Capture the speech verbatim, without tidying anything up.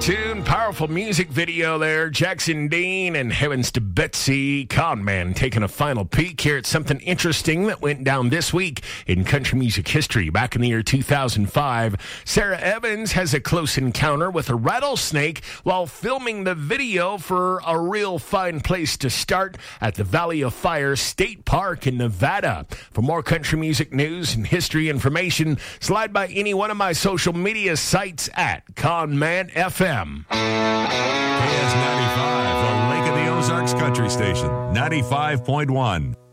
Tune, powerful music video there. Jackson Dean and Heavens to Betsy. Conman taking a final peek here at something interesting that went down this week in country music history. Back in the year two thousand five, Sarah Evans has a close encounter with a rattlesnake while filming the video for A Real Fine Place to Start at the Valley of Fire State Park in Nevada. For more country music news and history information, slide by any one of my social media sites at Conman F M. K S ninety-five, the Lake of the Ozarks Country Station, ninety-five point one.